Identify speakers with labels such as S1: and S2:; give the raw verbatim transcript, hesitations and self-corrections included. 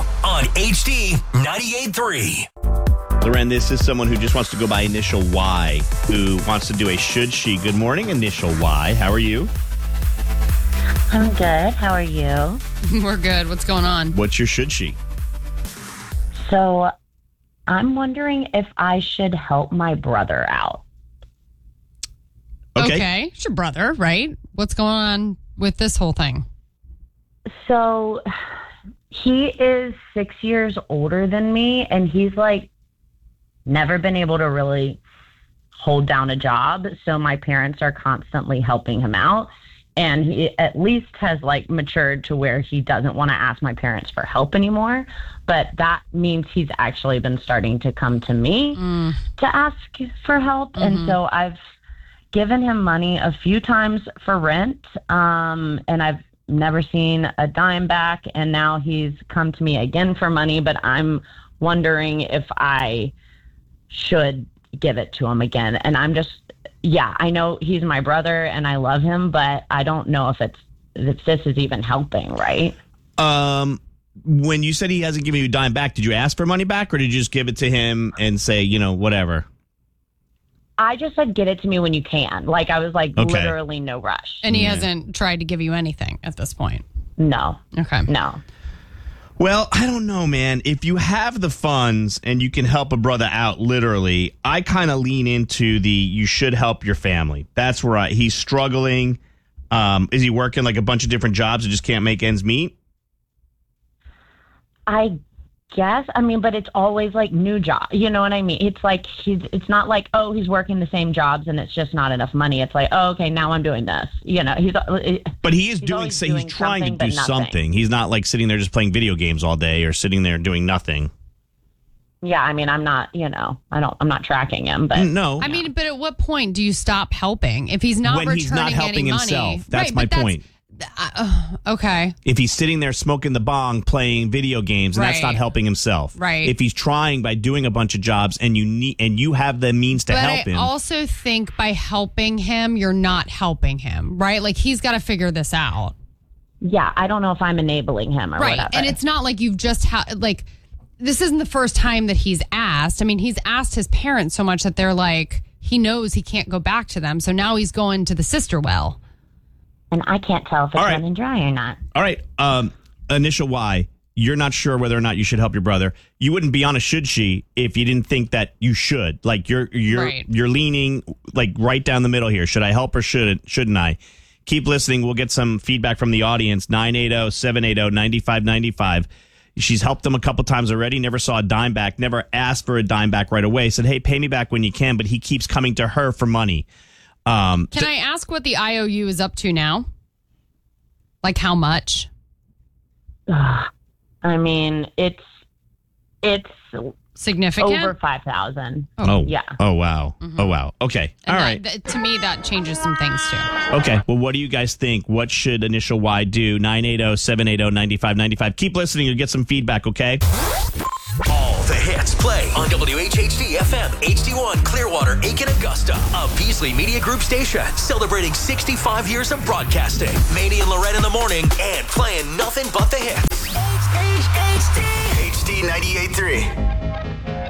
S1: now on H D ninety-eight point three.
S2: Loren, this is someone who just wants to go by Initial Y, who wants to do a should she. Good morning, Initial Y. How are you?
S3: I'm good. How are you?
S4: We're good. What's going on?
S2: What's your should she?
S3: So I'm wondering if I should help my brother out.
S2: Okay.
S4: Okay. It's your brother, right? What's going on with this whole thing?
S3: So he is six years older than me, and he's like never been able to really hold down a job. So my parents are constantly helping him out. And he at least has like matured to where he doesn't want to ask my parents for help anymore. But that means he's actually been starting to come to me
S4: Mm.
S3: to ask for help.
S4: Mhm.
S3: And so I've given him money a few times for rent. Um, and I've never seen a dime back. And now he's come to me again for money. But I'm wondering if I should give it to him again. And I'm just, yeah, I know he's my brother and I love him, but I don't know if it's if this is even helping, right?
S2: Um, when you said he hasn't given you a dime back, did you ask for money back, or did you just give it to him and say, you know, whatever?
S3: I just said, get it to me when you can. Like, I was like,
S2: Okay.
S3: literally no rush.
S4: And he
S2: Yeah.
S4: hasn't tried to give you anything at this point.
S3: No,
S4: Okay.
S3: no.
S2: Well, I don't know, man. If you have the funds and you can help a brother out, literally, I kind of lean into the you should help your family. That's where I, he's struggling. Um, is he working like a bunch of different jobs and just can't make ends meet?
S3: I guess. I mean, but it's always like new job. You know what I mean? It's like he's. It's not like, oh, he's working the same jobs and it's just not enough money. It's like, oh, okay, now I'm doing this. You know, he's.
S2: But he is
S3: He's
S2: doing.
S3: always
S2: So
S3: doing
S2: he's trying to
S3: something,
S2: do
S3: but nothing.
S2: something. He's not like sitting there just playing video games all day or sitting there doing nothing.
S3: Yeah, I mean, I'm not. You know, I don't. I'm not tracking him, but
S2: No,
S4: I mean, but at what point do you stop helping? If he's not
S2: when
S4: returning
S2: he's not helping
S4: any
S2: himself.
S4: money.
S2: That's
S4: Right,
S2: my
S4: but
S2: point.
S4: Uh, okay.
S2: If he's sitting there smoking the bong, playing video games, and that's
S4: Right.
S2: not helping himself.
S4: Right.
S2: If he's trying by doing a bunch of jobs, and you need, and you have the means to
S4: But
S2: help
S4: I
S2: him.
S4: also think by helping him, you're not helping him, right? Like he's got to figure this out.
S3: yeah, I don't know if I'm enabling him or
S4: Right.
S3: whatever.
S4: And it's not like you've just had, like, this isn't the first time that he's asked. I mean, he's asked his parents so much that they're like, he knows he can't go back to them. So now he's going to the sister well.
S3: And I can't tell if it's
S2: All right.
S3: running dry or not.
S2: All right. Um, initial Y, you're not sure whether or not you should help your brother. You wouldn't be on a should she if you didn't think that you should. Like you're you're
S4: Right.
S2: you're leaning like right down the middle here. Should I help or should shouldn't I? Keep listening. We'll get some feedback from the audience. nine eight zero, seven eight zero, nine five nine five. She's helped them a couple times already, never saw a dime back, never asked for a dime back right away. Said, hey, pay me back when you can, but he keeps coming to her for money. Um,
S4: Can I ask what the I O U is up to now? Like how much?
S3: Ugh. I mean, it's it's
S4: Significant?
S3: over five thousand.
S2: oh,
S3: yeah.
S2: Oh, wow.
S4: Mm-hmm.
S2: Oh, wow. Okay.
S4: And
S2: All
S4: that-
S2: right.
S4: that- to me, that changes some things too.
S2: Okay. Well, what do you guys think? What should Initial Y do? nine eight zero, seven eight zero, nine five nine five. Keep listening. You'll get some feedback, okay?
S1: All the hits play on W H H D F M, H D one, Clearwater, Aiken, Augusta. A Beasley Media Group station celebrating sixty-five years of broadcasting. Mandy and Lorette in the morning and playing nothing but the hits. H D ninety-eight point three.